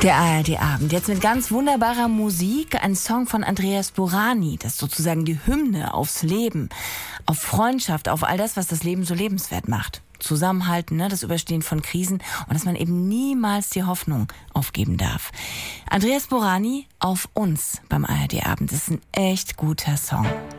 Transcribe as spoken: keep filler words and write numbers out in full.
Der A R D-Abend, jetzt mit ganz wunderbarer Musik, ein Song von Andreas Borani, das ist sozusagen die Hymne aufs Leben, auf Freundschaft, auf all das, was das Leben so lebenswert macht. Zusammenhalten, ne, das Überstehen von Krisen und dass man eben niemals die Hoffnung aufgeben darf. Andreas Borani, Auf uns beim A R D-Abend, das ist ein echt guter Song.